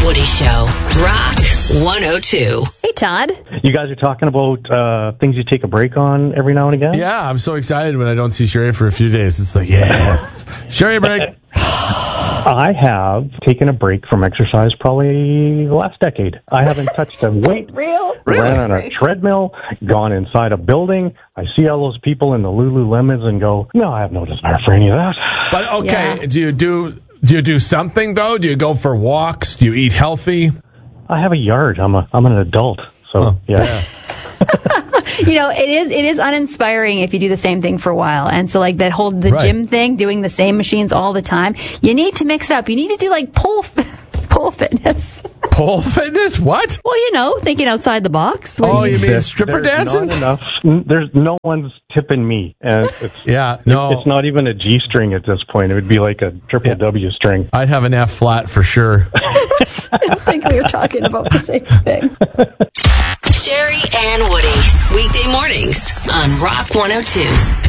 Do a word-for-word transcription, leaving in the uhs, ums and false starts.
Woody Show. Rock one oh two. Hey, Todd. You guys are talking about uh, things you take a break on every now and again? Yeah, I'm so excited when I don't see Sherry for a few days. It's like, yes. Sherry break. I have taken a break from exercise probably the last decade. I haven't touched a weight. Real? Ran on a treadmill, gone inside a building. I see all those people in the Lululemons and go, no, I have no desire for any of that. But, okay, Yeah. do you do do you do something, though? Do you go for walks? Do you eat healthy? I have a yard. I'm a I'm an adult. So, Oh, yeah. yeah. You know, it is it is uninspiring if you do the same thing for a while. And so, like, that whole the Right. gym thing, doing the same machines all the time, you need to mix up. You need to do, like, pole, pole fitness. Pole fitness? What? Well, you know, thinking outside the box. Oh, you mean There's- stripper there's dancing? Not enough. n- There's no one's tipping me. And it's, Yeah, no. it's not even a G string at this point. It would be like a triple Yeah. W string. I'd have an F flat for sure. I don't think we were talking about the same thing. Sherry and Woody. Weekday mornings on Rock one oh two.